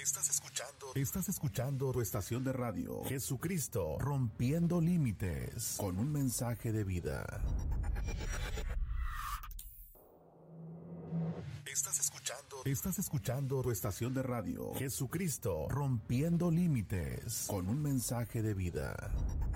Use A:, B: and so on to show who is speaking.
A: Estás escuchando tu estación de radio, Jesucristo, rompiendo límites, con un mensaje de vida. Estás escuchando tu estación de radio, Jesucristo, rompiendo límites, con un mensaje de vida.